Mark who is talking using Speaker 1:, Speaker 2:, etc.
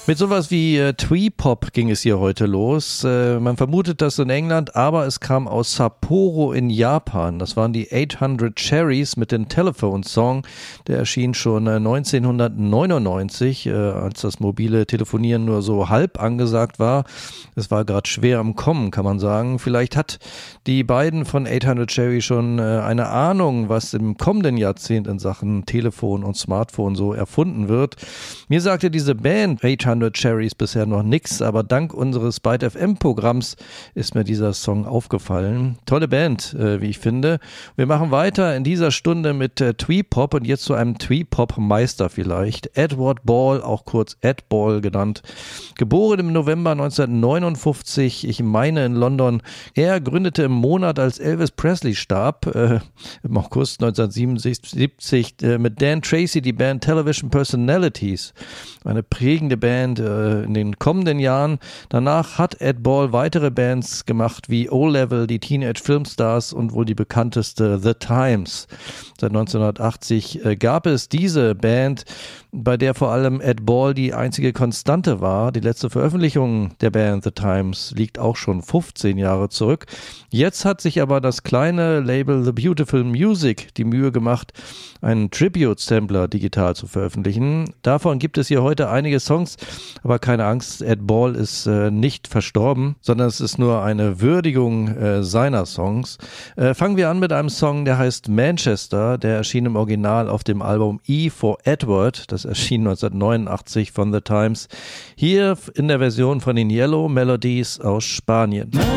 Speaker 1: Mit sowas wie Twee-Pop ging es hier heute los. Man vermutet das in England, aber es kam aus Sapporo in Japan. Das waren die 800 Cherries mit dem Telephone Song. Der erschien schon 1999, als das mobile Telefonieren nur so halb angesagt war. Es war gerade schwer am Kommen, kann man sagen. Vielleicht hat die beiden von 800 Cherry schon eine Ahnung, was im kommenden Jahrzehnt in Sachen Telefon und Smartphone so erfunden wird. Mir sagte diese Band 800 Cherries bisher noch nix, aber dank unseres Byte FM Programms ist mir dieser Song aufgefallen. Tolle Band, wie ich finde. Wir machen weiter in dieser Stunde mit Twee-Pop und jetzt zu einem Twee-Pop-Meister vielleicht. Edward Ball, auch kurz Ed Ball genannt. Geboren im November 1959, ich meine in London. Er gründete im Monat, als Elvis Presley starb, im August 1977, mit Dan Tracy die Band Television Personalities. Eine prägende Band in den kommenden Jahren. Danach hat Ed Ball weitere Bands gemacht wie O-Level, die Teenage Filmstars und wohl die bekannteste The Times. Seit 1980 gab es diese Band, bei der vor allem Ed Ball die einzige Konstante war. Die letzte Veröffentlichung der Band The Times liegt auch schon 15 Jahre zurück. Jetzt hat sich aber das kleine Label The Beautiful Music die Mühe gemacht, einen Tribute-Sampler digital zu veröffentlichen. Davon gibt es hier heute einige Songs, aber keine Angst, Ed Ball ist nicht verstorben, sondern es ist nur eine Würdigung seiner Songs. Fangen wir an mit einem Song, der heißt Manchester. Der erschien im Original auf dem Album E for Edward. Das erschien 1989 von The Times. Hier in der Version von den Yellow Melodies aus Spanien.